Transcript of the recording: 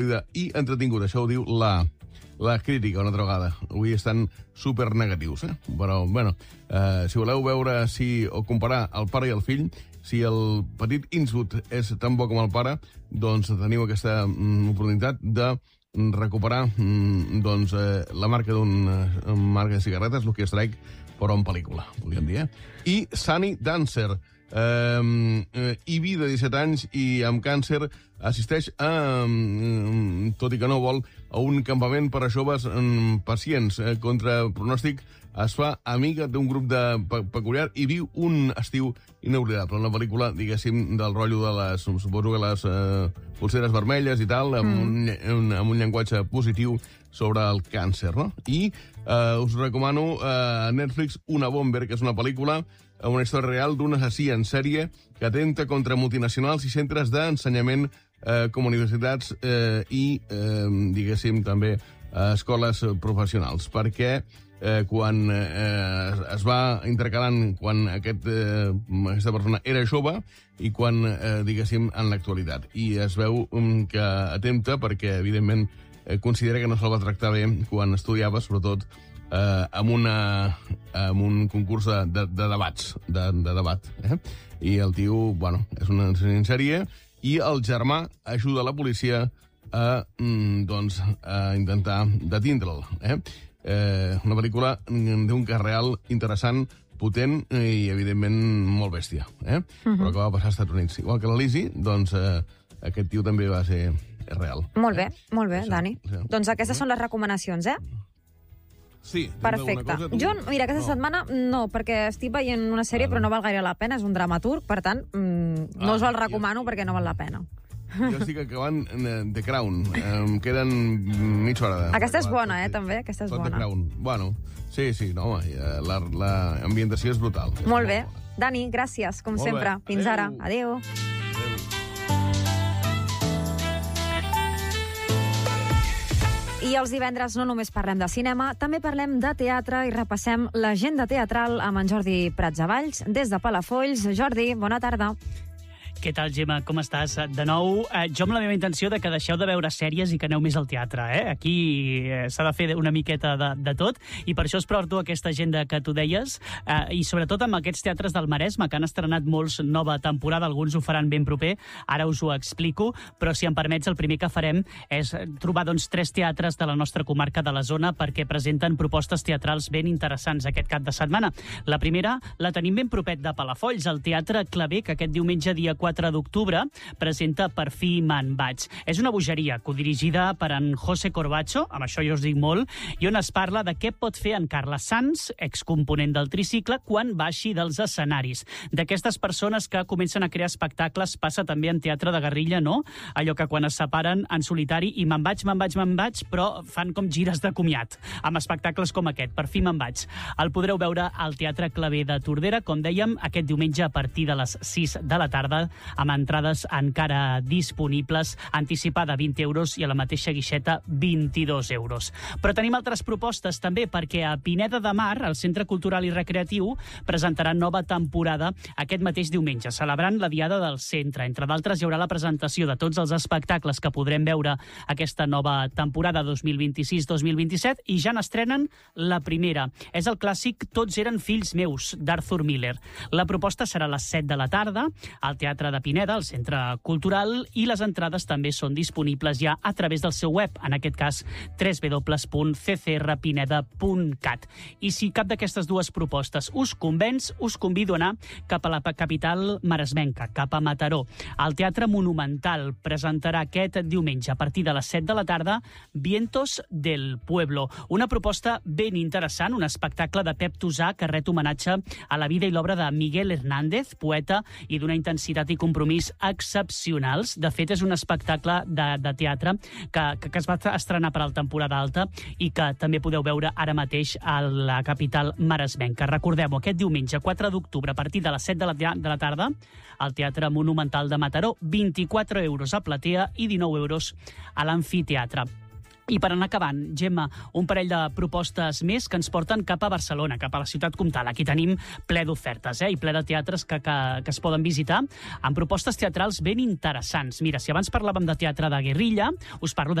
i entretingut. Això ho diu la crítica una altra vegada. Avui estan super negatius, Però, bueno, si voleu veure o comparar el pare i el fill, si el petit Eastwood és tan bo com el pare, doncs teniu aquesta oportunitat de recuperar la marca marca de cigarretes, Lucky Strike, però en pel·lícula, podríem dir, I Sunny Dancer, Ivy, de 17 anys i amb càncer, assisteix tot i que no vol, a un campament per a joves pacients. Contra pronòstic es fa amiga d'un grup peculiar i viu un estiu inoblidable. Una pel·lícula, diguéssim, del rotllo de suposo que les pulseres vermelles i tal, amb un llenguatge positiu sobre el càncer, no? I us recomano a Netflix Una Bomber, que és una pel·lícula, una història real d'un assassí en sèrie que atenta contra multinacionals i centres d'ensenyament com universitats i, diguéssim, també escoles professionals, perquè quan es va intercalant quan aquesta persona era jove i quan, diguéssim, en l'actualitat. I es veu que atempta perquè, evidentment, considera que no se'l va tractar bé quan estudiava, sobretot amb un concurs de debats, de debat. I el tio, bueno, és una assassí en sèrie, i el germà ajuda la policia a intentar detindre'l. Una pel·lícula d'un cas real interessant, potent i, evidentment, molt bèstia. Però que va passar als Estats Units. Igual que la Lizzie, doncs aquest tio també va ser real. Molt bé, Dani. Doncs aquestes són les recomanacions, Sí. Perfecte. Jo, mira, aquesta setmana no, perquè estic veient una sèrie però no val gaire la pena, és un dramaturg, per tant, no us el recomano perquè no val la pena. Jo estic acabant The Crown. Em queden mitja hora. Aquesta és bona, també, aquesta és bona. The Crown. Bueno, sí, no, home, l'ambientació és brutal. Molt bé. Dani, gràcies, com sempre. Fins ara. Adéu. I els divendres no només parlem de cinema, també parlem de teatre i repassem l'agenda teatral amb en Jordi Pratsavalls des de Palafolls. Jordi, bona tarda. Què tal, Gemma? Com estàs? De nou, jo amb la meva intenció de que deixeu de veure sèries i que aneu més al teatre. Aquí s'ha de fer una miqueta de tot, i per això us porto aquesta agenda que tu deies, i sobretot amb aquests teatres del Maresme, que han estrenat molts nova temporada, alguns ho faran ben proper, ara us ho explico, però si em permets, el primer que farem és trobar 3 teatres de la nostra comarca de la zona perquè presenten propostes teatrals ben interessants aquest cap de setmana. La primera la tenim ben propet de Palafolls, el Teatre Clavé, que aquest diumenge, dia 4 d'octubre, presenta Per fi me'n vaig. És una bogeria codirigida per en José Corbacho, amb això jo us dic molt, i on es parla de què pot fer en Carles Sans, excomponent del tricicle, quan baixi dels escenaris. D'aquestes persones que comencen a crear espectacles passa també en teatre de guerrilla, no? Allò que quan es separen en solitari i me'n vaig, però fan com gires de comiat, amb espectacles com aquest, Per fi me'n vaig. El podreu veure al Teatre Clavé de Tordera, com dèiem, aquest diumenge a partir de les 6 de la tarda, amb entrades encara disponibles, anticipada 20 euros i a la mateixa guixeta 22 euros. Però tenim altres propostes també, perquè a Pineda de Mar, el Centre Cultural i Recreatiu, presentarà nova temporada aquest mateix diumenge, celebrant la Diada del Centre. Entre d'altres, hi haurà la presentació de tots els espectacles que podrem veure aquesta nova temporada 2026-2027 i ja n'estrenen la primera. És el clàssic Tots eren fills meus, d'Arthur Miller. La proposta serà a les 7 de la tarda al Teatre de Pineda, al Centre Cultural, i les entrades també són disponibles ja a través del seu web, en aquest cas www.ccrpineda.cat. I si cap d'aquestes dues propostes us convenç, us convido a anar cap a la capital maresmenca, cap a Mataró. El Teatre Monumental presentarà aquest diumenge a partir de les 7 de la tarda Vientos del Pueblo, una proposta ben interessant, un espectacle de Pep Tosà que ret homenatge a la vida i l'obra de Miguel Hernández, poeta i d'una intensitat i compromís excepcionals. De fet, és un espectacle de teatre que es va estrenar per a la temporada alta i que també podeu veure ara mateix a la capital maresmenca. Recordem-ho, aquest diumenge, 4 d'octubre, a partir de les 7 de la tarda, al Teatre Monumental de Mataró, 24 euros a platea i 19 euros a l'amfiteatre. I per anar acabant, Gemma, un parell de propostes més que ens porten cap a Barcelona, cap a la ciutat comtal. Aquí tenim ple d'ofertes i ple de teatres que es poden visitar amb propostes teatrals ben interessants. Mira, si abans parlàvem de teatre de guerrilla, us parlo